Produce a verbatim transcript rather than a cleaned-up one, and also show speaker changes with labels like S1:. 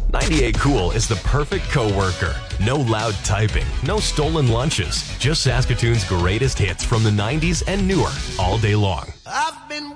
S1: ninety-eight Cool is the perfect coworker. No loud typing, no stolen lunches. Just Saskatoon's greatest hits from the nineties and newer all day long.
S2: I've